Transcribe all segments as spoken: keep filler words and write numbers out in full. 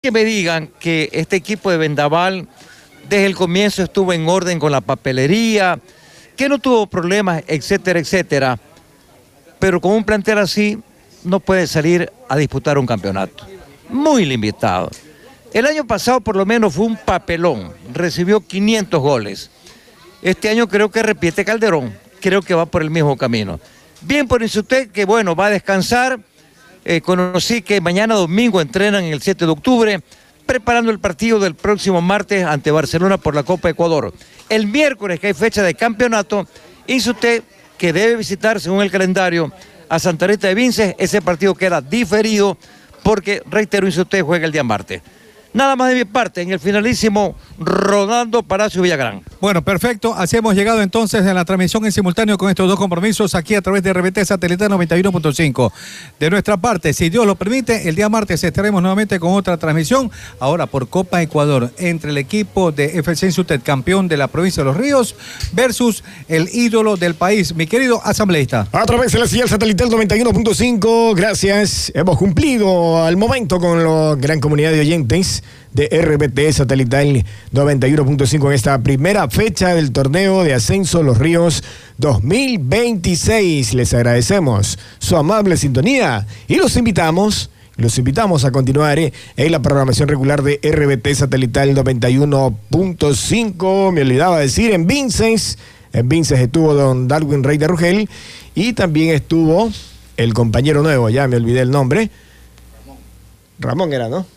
Que me digan que este equipo de Vendaval desde el comienzo estuvo en orden con la papelería, que no tuvo problemas, etcétera, etcétera. Pero con un plantel así no puede salir a disputar un campeonato. Muy limitado. El año pasado por lo menos fue un papelón, recibió quinientos goles. Este año creo que repite Calderón, creo que va por el mismo camino. Bien por usted que bueno, va a descansar. Eh, conocí que mañana domingo entrenan el siete de octubre, preparando el partido del próximo martes ante Barcelona por la Copa Ecuador. El miércoles, que hay fecha de campeonato, hizo usted que debe visitar, según el calendario, a Santa Rita de Vinces. Ese partido queda diferido porque, reitero, hizo usted juega el día martes. Nada más de mi parte, en el finalísimo Rodando Palacio Villagrán. Bueno, perfecto. Así hemos llegado entonces en la transmisión en simultáneo con estos dos compromisos aquí a través de R B T Satelital noventa y uno punto cinco. De nuestra parte, si Dios lo permite, el día martes estaremos nuevamente con otra transmisión, ahora por Copa Ecuador, entre el equipo de F C Insutet, campeón de la provincia de Los Ríos, versus el ídolo del país, mi querido asambleísta. A través de la señal Satelital noventa y uno punto cinco, gracias. Hemos cumplido al momento con la gran comunidad de oyentes de R B T Satelital noventa y uno punto cinco en esta primera fecha del torneo de ascenso Los Ríos dos mil veintiséis. Les agradecemos su amable sintonía y los invitamos, los invitamos a continuar en la programación regular de R B T Satelital noventa y uno punto cinco. Me olvidaba decir, en Vinces, en Vinces estuvo don Darwin Rey de Rugel y también estuvo el compañero nuevo, ya me olvidé el nombre. Ramón. Ramón era, ¿no?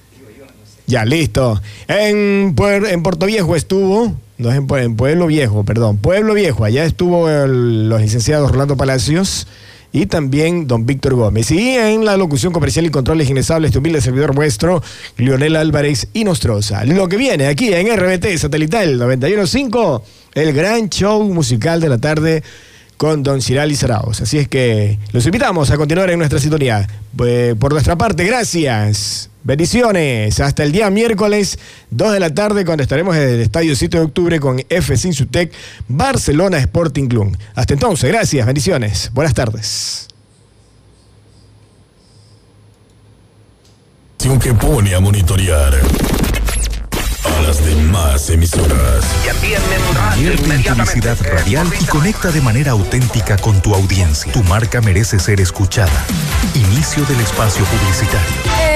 Ya, listo. En, en Puerto Viejo estuvo, no es en, en Pueblo Viejo, perdón, Pueblo Viejo, allá estuvo el, los licenciados Rolando Palacios y también don Víctor Gómez. Y en la locución comercial y controles inestables, este humilde servidor vuestro, Leonel Álvarez y Nostroza. Lo que viene aquí en R B T Satelital noventa y uno punto cinco, el gran show musical de la tarde con don Ciral y Saraos. Así es que los invitamos a continuar en nuestra sintonía. Pues, por nuestra parte, gracias. Bendiciones. Hasta el día miércoles, dos de la tarde, cuando estaremos en el Estadio siete de octubre con F C Insutet Barcelona Sporting Club. Hasta entonces, gracias, bendiciones. Buenas tardes. Que pone a monitorear a las demás emisoras. Invierte en publicidad radial y conecta de manera auténtica con tu audiencia. Tu marca merece ser escuchada. Inicio del espacio publicitario.